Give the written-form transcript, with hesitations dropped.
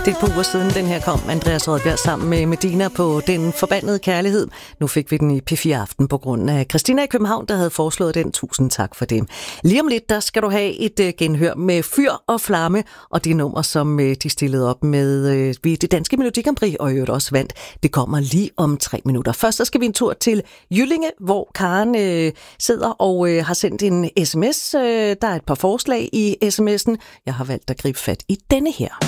Det er et par uger siden, den her kom. Andreas Rødbjerg sammen med Medina på Den Forbandede Kærlighed. Nu fik vi den i P4 Aften på grund af Christina i København, der havde foreslået den. Tusind tak for det. Lige om lidt, der skal du have et genhør med Fyr og Flamme, og det nummer, som de stillede op med ved det danske Melodi Grand Prix, og øvrigt også vandt. Det kommer lige om 3 minutter. Først så skal vi en tur til Jyllinge, hvor Karen sidder og har sendt en sms. Der er et par forslag i sms'en. Jeg har valgt at gribe fat i denne her.